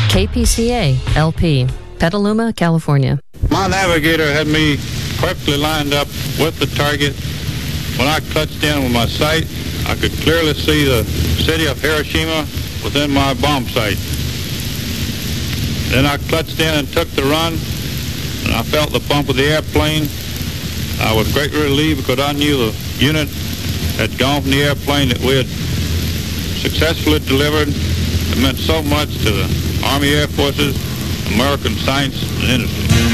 KPCA LP, Petaluma, California. My navigator had me perfectly lined up with the target. When I clutched in with my sight, I could clearly see the city of Hiroshima within my bomb sight. Then I clutched in and took the run, and I felt the bump of the airplane. I was greatly relieved because I knew the unit had gone from the airplane that we had successfully delivered. It meant so much to the Army Air Forces, American science and industry.